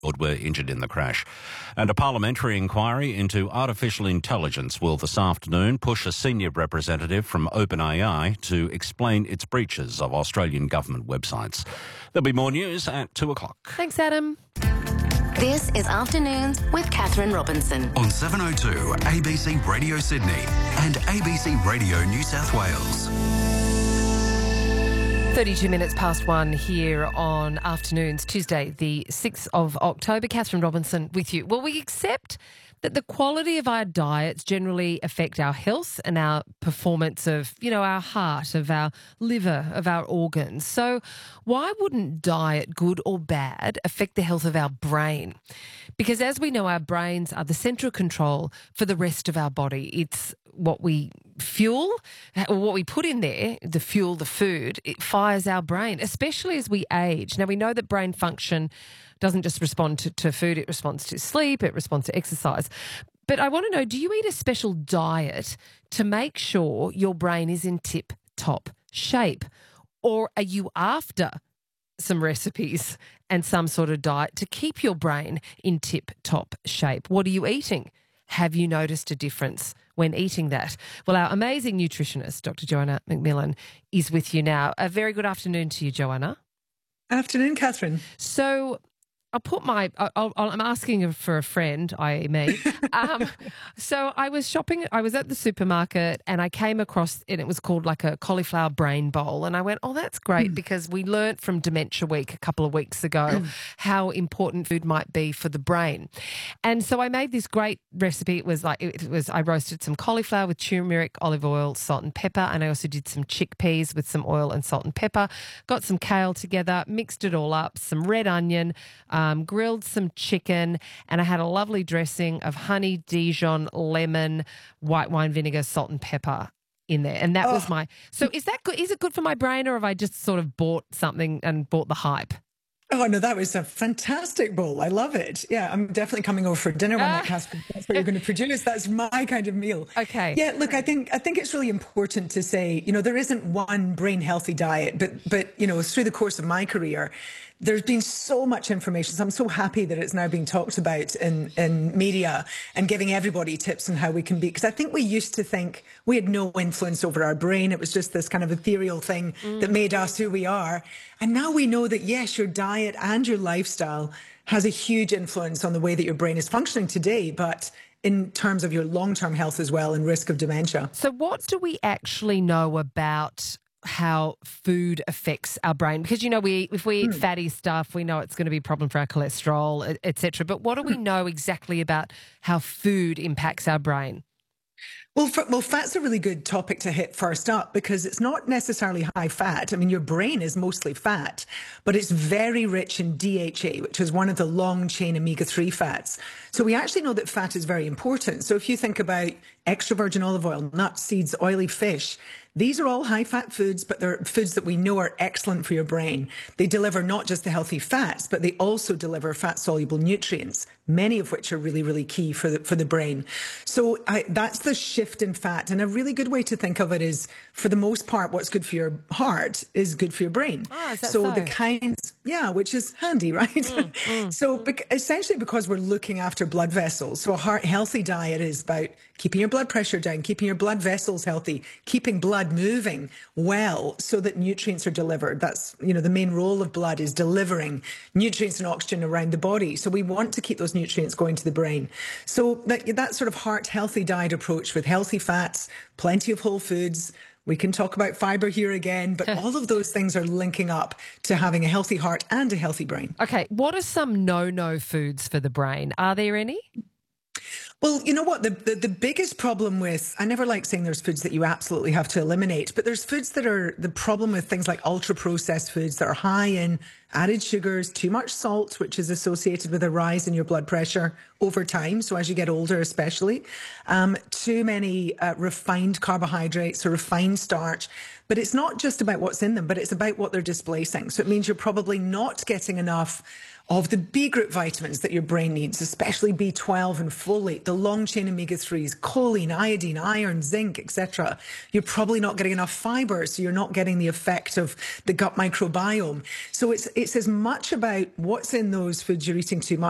were injured in the crash. And a parliamentary inquiry into artificial intelligence will this afternoon push a senior representative from OpenAI to explain its breaches of Australian government websites. There'll be more news at 2 o'clock. Thanks, Adam. This is Afternoons with Catherine Robinson. On 702 ABC Radio Sydney and ABC Radio New South Wales. 32 minutes past 1 here on Afternoons, Tuesday, the 6th of October. Catherine Robinson with you. Well, we accept that the quality of our diets generally affect our health and our performance of, our heart, of our liver, of our organs. So why wouldn't diet, good or bad, affect the health of our brain? Because as we know, our brains are the centre of control for the rest of our body. It's what we fuel, or what we put in there, the fuel, the food, it fires our brain, especially as we age. Now, we know that brain function doesn't just respond to food, it responds to sleep, it responds to exercise. But I want to know, do you eat a special diet to make sure your brain is in tip-top shape? Or are you after some recipes and some sort of diet to keep your brain in tip-top shape? What are you eating? Have you noticed a difference when eating that? Well, our amazing nutritionist, Dr. Joanna McMillan, is with you now. A very good afternoon to you, Joanna. Afternoon, Catherine. So I'm asking for a friend, i.e. me. So I was shopping, I was at the supermarket and I came across, and it was called like a cauliflower brain bowl. And I went, oh, that's great, because we learnt from Dementia Week a couple of weeks ago how important food might be for the brain. And so I made this great recipe. I roasted some cauliflower with turmeric, olive oil, salt and pepper. And I also did some chickpeas with some oil and salt and pepper. Got some kale together, mixed it all up, some red onion, grilled some chicken, and I had a lovely dressing of honey, Dijon, lemon, white wine vinegar, salt and pepper in there. And that was my... So is that good? Is it good for my brain, or have I just sort of bought something and bought the hype? Oh, no, that was a fantastic bowl. I love it. Yeah, I'm definitely coming over for dinner when that's what you're going to produce. That's my kind of meal. Okay. Yeah, look, I think it's really important to say, there isn't one brain healthy diet, but through the course of my career, there's been so much information. So I'm so happy that it's now being talked about in media and giving everybody tips on how we can be. Because I think we used to think we had no influence over our brain. It was just this kind of ethereal thing that made us who we are. And now we know that, yes, your diet and your lifestyle has a huge influence on the way that your brain is functioning today, but in terms of your long-term health as well and risk of dementia. So what do we actually know about how food affects our brain? Because, if we eat fatty stuff, we know it's going to be a problem for our cholesterol, etc. But what do we know exactly about how food impacts our brain? Well, fat's a really good topic to hit first up, because it's not necessarily high fat. I mean, your brain is mostly fat, but it's very rich in DHA, which is one of the long chain omega-3 fats. So we actually know that fat is very important. So if you think about extra virgin olive oil, nuts, seeds, oily fish, these are all high-fat foods, but they're foods that we know are excellent for your brain. They deliver not just the healthy fats, but they also deliver fat-soluble nutrients, many of which are really, really key for the brain. So that's the shift in fat. And a really good way to think of it is, for the most part, what's good for your heart is good for your brain. Is that so? The kinds, which is handy, right? So essentially, because we're looking after blood vessels, so a healthy diet is about keeping your blood pressure down, keeping your blood vessels healthy, keeping blood moving well so that nutrients are delivered. That's, the main role of blood is delivering nutrients and oxygen around the body. So we want to keep those nutrients going to the brain. So that sort of heart healthy diet approach with healthy fats, plenty of whole foods. We can talk about fiber here again, but all of those things are linking up to having a healthy heart and a healthy brain. Okay, what are some no-no foods for the brain? Are there any? Well, you know what? The biggest problem with, I never like saying there's foods that you absolutely have to eliminate, but there's foods that are the problem with things like ultra-processed foods that are high in added sugars, too much salt, which is associated with a rise in your blood pressure over time, so as you get older especially, too many refined carbohydrates or refined starch. But it's not just about what's in them, but it's about what they're displacing. So it means you're probably not getting enough of the B group vitamins that your brain needs, especially B12 and folate, the long chain omega-3s, choline, iodine, iron, zinc, etc. You're probably not getting enough fiber, so you're not getting the effect of the gut microbiome. So it's as much about what's in those foods you're eating too much